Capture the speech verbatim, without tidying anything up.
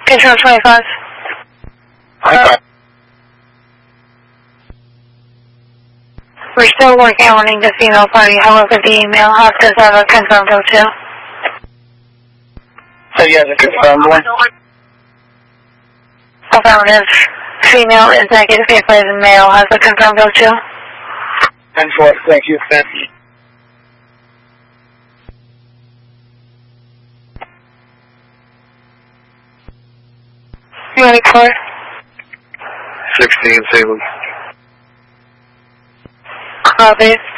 Control twenty-five. Okay. We're still working on wanting the female party, however the email has does have a confirmed hotel. So you have a confirmed one? Affirmative. Female is negative, if the male has a confirmed hotel. ten four, thank you, thank you. Unit four. sixteen, Salem. Copy.